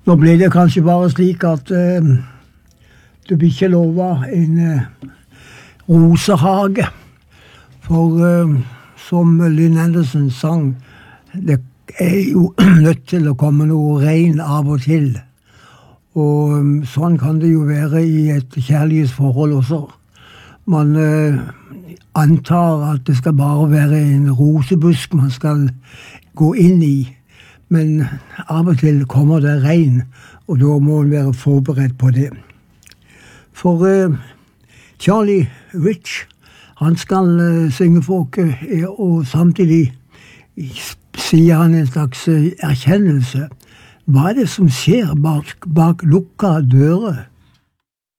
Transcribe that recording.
Nå ble det kanskje bare slik at du blir ikke lovet en rosehage. For som Lynn Anderson sang, det er jo nødt til å komme noe regn av og til. Og sånn kan det jo være i et kjærlighetsforhold også. Man antar at det skal bare være en rosebusk man skal gå inn i. Men av og til kommer det regn, og da må man være forberedt på det. For Charlie Rich, han skal synge for oss, og samtidig sier han en slags erkjennelse. Hva er det som skjer bak lukka dører?